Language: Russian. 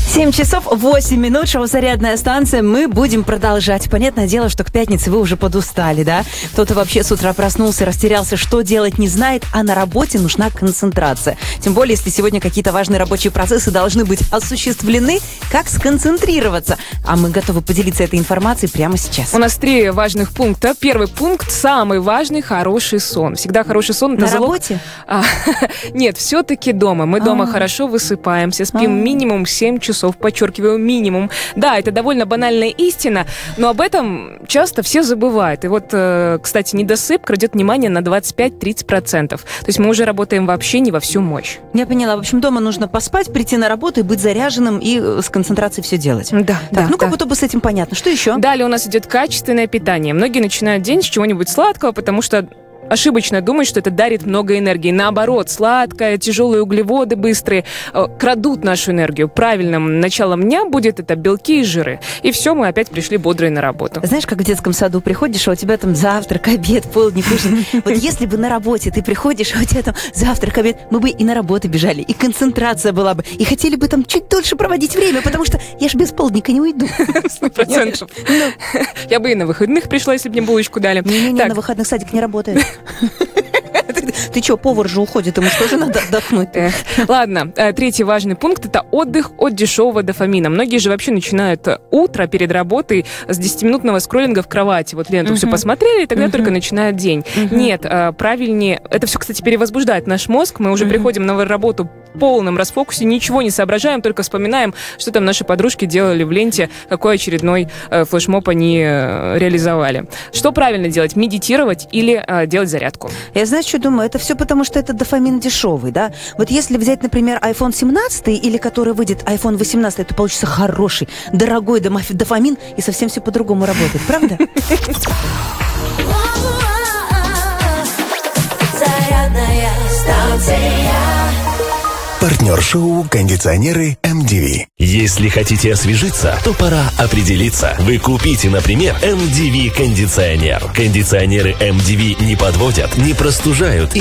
7 часов 8 минут, шоу «Зарядная станция». Мы будем продолжать. Понятное дело, что к пятнице вы уже подустали, да? Кто-то вообще с утра проснулся, растерялся, что делать не знает, а на работе нужна концентрация. Тем более, если сегодня какие-то важные рабочие процессы должны быть осуществлены, как сконцентрироваться? А мы готовы поделиться этой информацией прямо сейчас. У нас 3 важных пункта. Первый пункт, самый важный, хороший сон. Всегда хороший сон. На работе? Нет, все-таки дома. Мы дома хорошо высыпаемся, спим минимум 7 часов. Подчеркиваю, минимум. Да, это довольно банальная истина, но об этом часто все забывают. И вот, кстати, недосып крадет внимание на 25-30%. То есть мы уже работаем вообще не во всю мощь. Я поняла. В общем, дома нужно поспать, прийти на работу и быть заряженным, и с концентрацией все делать. Да, так, как будто бы с этим понятно. Что еще? Далее у нас идет качественное питание. Многие начинают день с чего-нибудь сладкого, потому что ошибочно думают, что это дарит много энергии. Наоборот, сладкое, тяжелые углеводы быстрые крадут нашу энергию. Правильным началом дня будет это белки и жиры. И все, мы опять пришли бодрые на работу. Знаешь, как в детском саду приходишь, а у тебя там завтрак, обед, полдник, ужин. Вот если бы на работе ты приходишь, а у тебя там завтрак, обед, мы бы и на работу бежали, и концентрация была бы, и хотели бы там чуть дольше проводить время, потому что я ж без полдника не уйду. 100%. Я бы и на выходных пришла, если бы мне булочку дали. Не-не-не, на выходных садик не работает. Ты что, повар же уходит, ему что же надо отдохнуть? Ладно, 3-й важный пункт – это отдых от дешевого дофамина. Многие же вообще начинают утро перед работой с 10-минутного скроллинга в кровати. Вот ленту все посмотрели, и тогда только начинают день. Нет, правильнее. Это все, кстати, перевозбуждает наш мозг. Мы уже приходим на работу в полном расфокусе, ничего не соображаем, только вспоминаем, что там наши подружки делали в ленте, какой очередной флешмоб они реализовали. Что правильно делать? Медитировать или делать зарядку? Я, знаешь, что думаю? Это все потому, что это дофамин дешевый, да? Вот если взять, например, iPhone 17 или который выйдет iPhone 18, то получится хороший, дорогой дофамин, и совсем все по-другому работает, правда? Зарядная станция. Партнер шоу «Кондиционеры MDV». Если хотите освежиться, то пора определиться. Вы купите, например, MDV кондиционер. Кондиционеры MDV не подводят, не простужают